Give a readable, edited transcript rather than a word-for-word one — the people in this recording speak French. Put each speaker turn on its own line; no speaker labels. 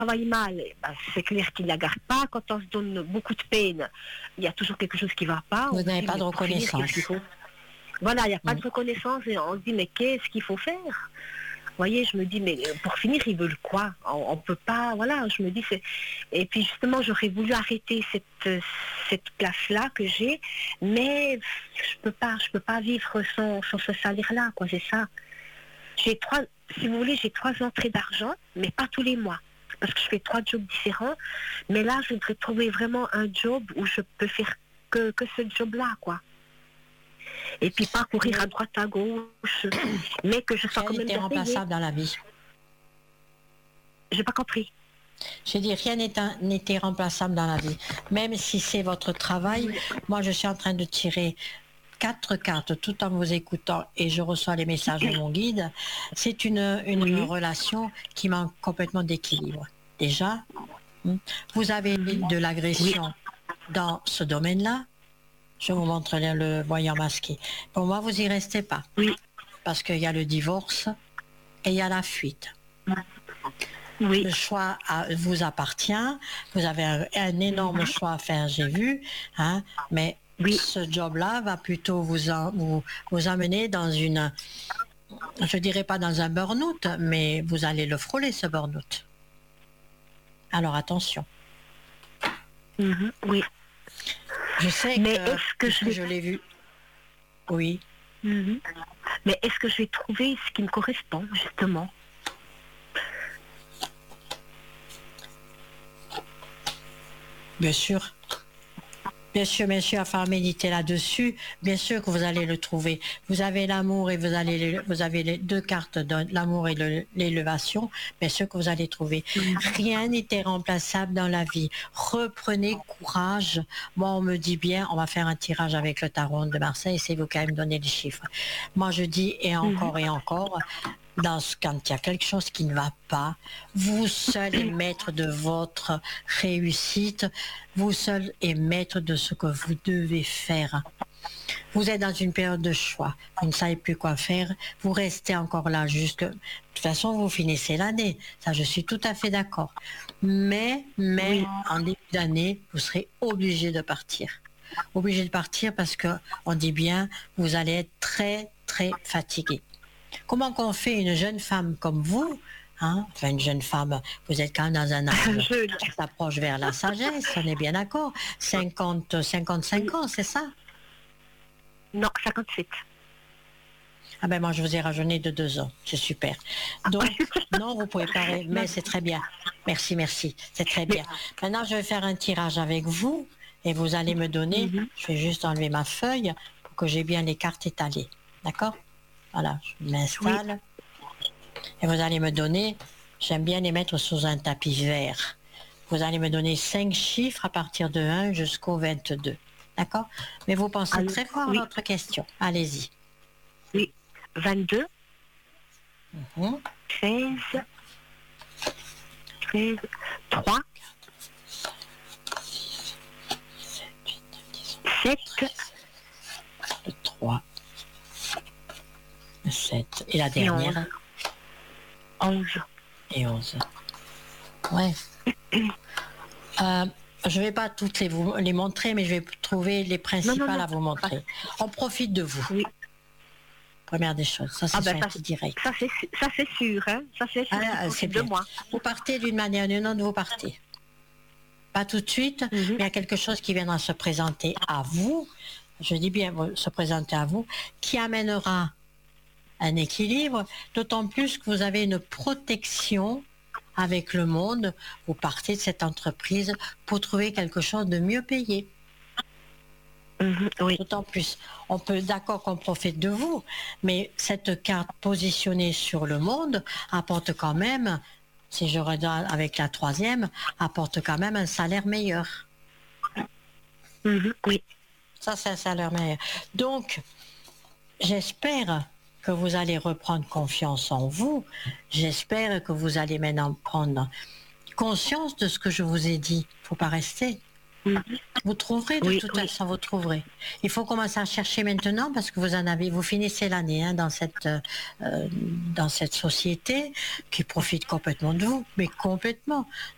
travaille mal, ben, c'est clair qu'il ne la garde pas. Quand on se donne beaucoup de peine, il y a toujours quelque chose qui ne va pas.
Vous n'avez pas de reconnaissance.
Voilà, il n'y a pas de reconnaissance et on se dit mais qu'est-ce qu'il faut faire? Vous voyez, je me dis mais pour finir ils veulent quoi? On peut pas, voilà, je me dis c'est. Et puis justement j'aurais voulu arrêter cette place-là que j'ai, mais je peux pas vivre sans ce salaire-là, quoi, c'est ça. J'ai si vous voulez, j'ai 3 entrées d'argent, mais pas tous les mois. Parce que je fais 3 jobs différents. Mais là, je voudrais trouver vraiment un job où je peux faire que ce job-là, quoi. Et puis pas courir à droite, à gauche, mais que je sois quand même bien
remplaçable dans la vie.
J'ai pas compris.
Je dis, rien n'était remplaçable dans la vie. Même si c'est votre travail, moi je suis en train de tirer 4 cartes tout en vous écoutant et je reçois les messages de mon guide. C'est une relation qui manque complètement d'équilibre. Déjà, vous avez de l'agression dans ce domaine-là. Je vous montre le voyant masqué. Pour moi, vous y restez pas.
Oui.
Parce qu'il y a le divorce et il y a la fuite.
Oui.
Le choix vous appartient. Vous avez un énorme choix à faire, j'ai vu. Hein, mais ce job-là va plutôt vous amener dans une... Je dirais pas dans un burn-out, mais vous allez le frôler, ce burn-out. Alors attention.
Oui.
Je sais
mais
que je l'ai vu. Oui.
Mais est-ce que je vais trouver ce qui me correspond, justement?
Bien sûr. Bien sûr, à faire méditer là-dessus, bien sûr que vous allez le trouver. Vous avez l'amour et vous avez les 2 cartes de l'amour et l'élévation, bien sûr que vous allez trouver. Rien n'était remplaçable dans la vie. Reprenez courage. Moi, on me dit bien, on va faire un tirage avec le tarot de Marseille, c'est vous quand même donner les chiffres. Moi, je dis, et encore, quand il y a quelque chose qui ne va pas, vous seul êtes maître de votre réussite, vous seul êtes maître de ce que vous devez faire. Vous êtes dans une période de choix, vous ne savez plus quoi faire, vous restez encore là jusque... De toute façon, vous finissez l'année, ça je suis tout à fait d'accord. Mais en début d'année, vous serez obligé de partir. Obligé de partir parce que, on dit bien, vous allez être très, très fatigué. Comment qu'on fait une jeune femme comme vous, hein, enfin une jeune femme, vous êtes quand même dans un âge qui s'approche vers la sagesse, on est bien d'accord, 55 ans, c'est ça?
Non, 57.
Ah ben moi je vous ai rajeuni de 2 ans, c'est super. Donc, non, vous pouvez pas, mais c'est très bien. Merci, c'est très bien. Maintenant je vais faire un tirage avec vous et vous allez me donner, je vais juste enlever ma feuille pour que j'ai bien les cartes étalées, d'accord? Voilà, je m'installe. Et vous allez me donner, j'aime bien les mettre sous un tapis vert. Vous allez me donner 5 chiffres à partir de 1 jusqu'au 22. D'accord? Mais vous pensez très fort à votre question. Allez-y.
Oui. 22. 16. 3. 7.
3. 7. Et la dernière?
11.
Et 11. Ouais. Je ne vais pas toutes les montrer, mais je vais trouver les principales à vous montrer. On profite de vous.
Oui.
Première des choses, ça c'est un petit direct.
Ça c'est sûr, hein. Ça c'est sûr.
C'est de moi. Vous partez d'une manière ou d'une autre, vous partez. Pas tout de suite, mais il y a quelque chose qui viendra se présenter à vous, je dis bien se présenter à vous, qui amènera un équilibre, d'autant plus que vous avez une protection avec le monde. Vous partez de cette entreprise pour trouver quelque chose de mieux payé.
Oui.
D'autant plus, on peut d'accord qu'on profite de vous, mais cette carte positionnée sur le monde apporte quand même, si je regarde avec la 3e, apporte quand même un salaire meilleur.
Oui.
Ça, c'est un salaire meilleur. Donc, j'espère que vous allez reprendre confiance en vous. J'espère que vous allez maintenant prendre conscience de ce que je vous ai dit. Il ne faut pas rester. Vous trouverez de toute façon, vous trouverez. Il faut commencer à chercher maintenant parce que vous finissez l'année dans cette société qui profite complètement de vous, mais complètement.